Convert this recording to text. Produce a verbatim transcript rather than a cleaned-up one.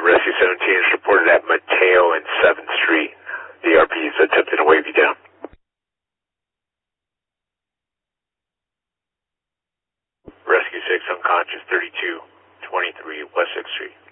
Rescue seventeen is reported at Mateo and seventh Street. D R P is attempting to wave you down. Rescue six unconscious, thirty-two twenty-three West sixth Street.